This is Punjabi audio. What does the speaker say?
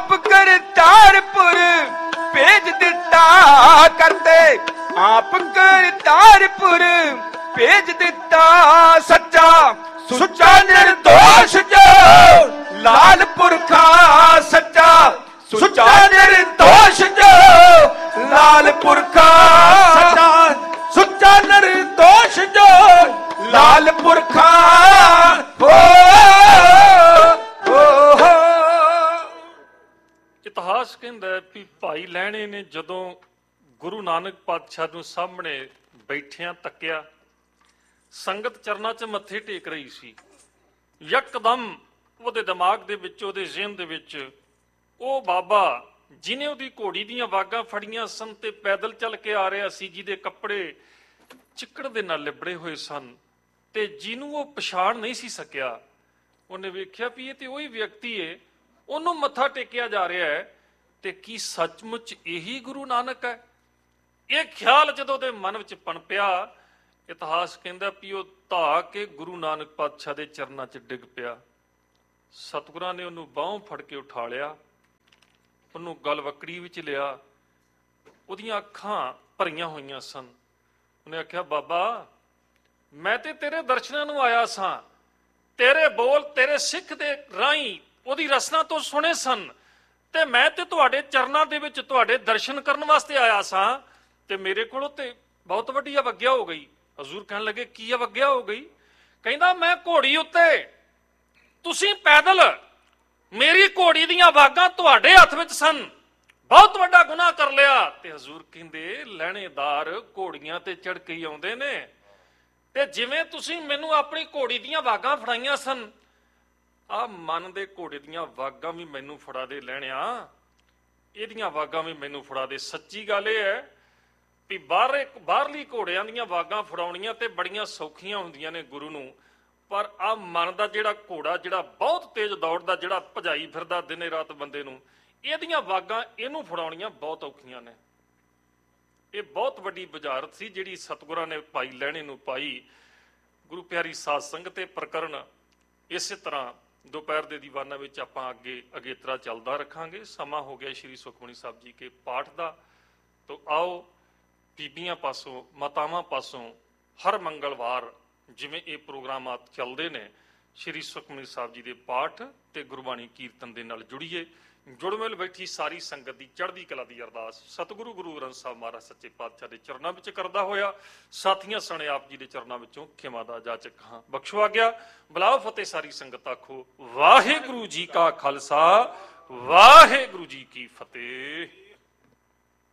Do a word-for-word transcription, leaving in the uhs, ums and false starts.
आप करतारपुर भेज दिता करते, आप करतारपुर भेज दिता सच्चा सुच्चा निर्दोष जो लाल पुरखा सच्चा सुच्चा निर्दोष जो लाल पुरखा सच्चा सुच्चा निर्दोष जो लाल पुरखा हो, हो, हो। इतिहास कहता भी भाई लहणे ने जदों गुरु नानक पातशाह ਨੂੰ ਸਾਹਮਣੇ ਬੈਠਿਆਂ ਤੱਕਿਆ, ਸੰਗਤ ਚਰਨਾਂ 'ਚ ਮੱਥੇ ਟੇਕ ਰਹੀ ਸੀ। ਯਕਦਮ ਉਹਦੇ ਦਿਮਾਗ ਦੇ ਵਿੱਚ, ਉਹਦੇ ਜ਼ਿਹਨ ਦੇ ਵਿੱਚ ਉਹ ਬਾਬਾ ਜਿਹਨੇ ਉਹਦੀ ਘੋੜੀ ਦੀਆਂ ਵਾਗਾਂ ਫੜੀਆਂ ਸਨ ਤੇ ਪੈਦਲ ਚੱਲ ਕੇ ਆ ਰਿਹਾ ਸੀ, ਜਿਹਦੇ ਕੱਪੜੇ ਚਿੱਕੜ ਦੇ ਨਾਲ ਲਿਬੜੇ ਹੋਏ ਸਨ ਤੇ ਜਿਹਨੂੰ ਉਹ ਪਛਾਣ ਨਹੀਂ ਸੀ ਸਕਿਆ, ਉਹਨੇ ਵੇਖਿਆ ਵੀ ਇਹ ਤੇ ਉਹੀ ਵਿਅਕਤੀ ਹੈ, ਉਹਨੂੰ ਮੱਥਾ ਟੇਕਿਆ ਜਾ ਰਿਹਾ ਹੈ ਤੇ ਕੀ ਸੱਚਮੁੱਚ ਇਹੀ ਗੁਰੂ ਨਾਨਕ ਹੈ? ਇਹ ਖਿਆਲ ਜਦੋਂ ਉਹਦੇ ਮਨ ਵਿੱਚ ਪਣਪਿਆ, ਇਤਿਹਾਸ ਕਹਿੰਦਾ ਵੀ ਉਹ ਧਾ ਕੇ ਗੁਰੂ ਨਾਨਕ ਪਾਤਸ਼ਾਹ ਦੇ ਚਰਨਾਂ 'ਚ ਡਿੱਗ ਪਿਆ। ਸਤਿਗੁਰਾਂ ਨੇ ਉਹਨੂੰ ਬਾਹੋਂ ਫੜ ਕੇ ਉਠਾ ਲਿਆ, ਉਹਨੂੰ ਗਲਵੱਕੜੀ ਵਿੱਚ ਲਿਆ। ਉਹਦੀਆਂ ਅੱਖਾਂ ਭਰੀਆਂ ਹੋਈਆਂ ਸਨ। ਉਹਨੇ ਆਖਿਆ, ਬਾਬਾ ਮੈਂ ਤੇ ਤੇਰੇ ਦਰਸ਼ਨਾਂ ਨੂੰ ਆਇਆ ਸਾਂ, ਤੇਰੇ ਬੋਲ ਤੇਰੇ ਸਿੱਖ ਦੇ ਰਾਹੀਂ ਉਹਦੀ ਰਸਨਾ ਤੋਂ ਸੁਣੇ ਸਨ ਤੇ ਮੈਂ ਤੇ ਤੁਹਾਡੇ ਚਰਨਾਂ ਦੇ ਵਿੱਚ ਤੁਹਾਡੇ ਦਰਸ਼ਨ ਕਰਨ ਵਾਸਤੇ ਆਇਆ ਸਾਂ ਤੇ ਮੇਰੇ ਕੋਲੋਂ ਤੇ ਬਹੁਤ ਵੱਡੀ ਅਵੱਗਿਆ ਹੋ ਗਈ। ਹਜ਼ੂਰ ਕਹਿਣ ਲੱਗੇ, ਕੀ ਅਵੱਗਿਆ ਹੋ ਗਈ? ਕਹਿੰਦਾ, ਮੈਂ ਘੋੜੀ ਉੱਤੇ, ਤੁਸੀਂ ਪੈਦਲ, ਮੇਰੀ ਘੋੜੀ ਦੀਆਂ ਵਾਗਾਂ ਤੁਹਾਡੇ ਹੱਥ ਵਿੱਚ ਸਨ, ਬਹੁਤ ਵੱਡਾ ਗੁਨਾਹ ਕਰ ਲਿਆ। ਤੇ ਹਜ਼ੂਰ ਕਹਿੰਦੇ, ਲਹਿਣੇਦਾਰ ਘੋੜੀਆਂ ਤੇ ਚੜ ਕੇ ਆਉਂਦੇ ਨੇ ਤੇ ਜਿਵੇਂ ਤੁਸੀਂ ਮੈਨੂੰ ਆਪਣੀ ਘੋੜੀ ਦੀਆਂ ਵਾਗਾਂ ਫੜਾਈਆਂ ਸਨ, ਆ ਮਨ ਦੇ ਘੋੜੇ ਦੀਆਂ ਵਾਗਾਂ ਵੀ ਮੈਨੂੰ ਫੜਾ ਦੇ ਲੈਣਿਆ, ਇਹਦੀਆਂ ਵਾਗਾਂ ਵੀ ਮੈਨੂੰ ਫੜਾ ਦੇ। ਸੱਚੀ ਗੱਲ ਇਹ ਹੈ ਵੀ ਬਾਹਰ ਬਾਹਰਲੀ ਘੋੜਿਆਂ ਦੀਆਂ ਵਾਗਾਂ ਫੜਾਉਣੀਆਂ ਤੇ ਬੜੀਆਂ ਸੌਖੀਆਂ ਹੁੰਦੀਆਂ ਨੇ ਗੁਰੂ ਨੂੰ, ਪਰ ਆ ਮਨ ਦਾ ਜਿਹੜਾ ਘੋੜਾ, ਜਿਹੜਾ ਬਹੁਤ ਤੇਜ਼ ਦੌੜਦਾ, ਜਿਹੜਾ ਭਜਾਈ ਫਿਰਦਾ ਦਿਨੇ ਰਾਤ ਬੰਦੇ ਨੂੰ, ਇਹਦੀਆਂ ਵਾਗਾਂ ਇਹਨੂੰ ਫੜਾਉਣੀਆਂ ਬਹੁਤ ਔਖੀਆਂ ਨੇ। ਇਹ ਬਹੁਤ ਵੱਡੀ ਬੁਝਾਰਤ ਸੀ ਜਿਹੜੀ ਸਤਿਗੁਰਾਂ ਨੇ ਭਾਈ ਲਹਿਣੇ ਨੂੰ ਪਾਈ। ਗੁਰੂ ਪਿਆਰੀ ਸਾਧ ਸੰਗਤ ਤੇ ਪ੍ਰਕਰਨ ਇਸੇ ਤਰ੍ਹਾਂ ਦੁਪਹਿਰ ਦੇ ਦੀਵਾਨਾਂ ਵਿੱਚ ਆਪਾਂ ਅੱਗੇ ਅਗੇਤਰਾ ਚੱਲਦਾ ਰੱਖਾਂਗੇ। ਸਮਾਂ ਹੋ ਗਿਆ ਸ਼੍ਰੀ ਸੁਖਮਨੀ ਸਾਹਿਬ ਜੀ ਕੇ ਪਾਠ ਦਾ, ਤੋ ਆਓ ਬੀਬੀਆਂ ਪਾਸੋਂ, ਮਾਤਾਵਾਂ ਪਾਸੋਂ ਹਰ ਮੰਗਲਵਾਰ ਜਿਵੇਂ ਇਹ ਪ੍ਰੋਗਰਾਮਾਤ ਚੱਲਦੇ ਨੇ, ਸ਼੍ਰੀ ਸੁਖਮਨੀ ਸਾਹਿਬ ਜੀ ਦੇ ਪਾਠ ਤੇ ਗੁਰਬਾਣੀ ਕੀਰਤਨ ਦੇ ਨਾਲ ਜੁੜੀਏ। ਜੁੜਮਿਲ ਬੈਠੀ ਸਾਰੀ ਸੰਗਤ ਦੀ ਚੜ੍ਹਦੀ ਕਲਾ ਦੀ ਅਰਦਾਸ ਸਤਿਗੁਰੂ ਗੁਰੂ ਗ੍ਰੰਥ ਸਾਹਿਬ ਮਹਾਰਾਜ ਸੱਚੇ ਪਾਤਸ਼ਾਹ ਦੇ ਚਰਨਾਂ ਵਿੱਚ ਕਰਦਾ ਹੋਇਆ ਸਾਥੀਆਂ ਸਣੇ ਆਪ ਜੀ ਦੇ ਚਰਨਾਂ ਵਿੱਚੋਂ ਖਿਮਾ ਦਾ ਜਾਚਕ ਹਾਂ। ਬਖਸ਼ੋ ਆ ਗਿਆ। ਬੁਲਾਓ ਫਤਿਹ ਸਾਰੀ ਸੰਗਤ, ਆਖੋ ਵਾਹਿਗੁਰੂ ਜੀ ਕਾ ਖਾਲਸਾ, ਵਾਹਿਗੁਰੂ ਜੀ ਕੀ ਫਤਿਹ।